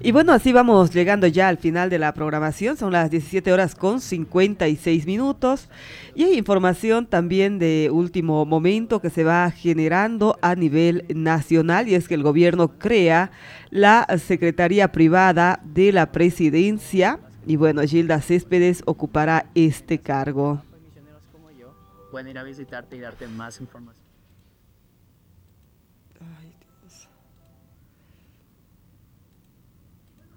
Y bueno, así vamos llegando ya al final de la programación, son las 17 horas con 56 minutos y hay información también de último momento que se va generando a nivel nacional y es que el gobierno crea la Secretaría Privada de la Presidencia y bueno, Gilda Céspedes ocupará este cargo. Pueden ir a visitarte y darte más información. Ay,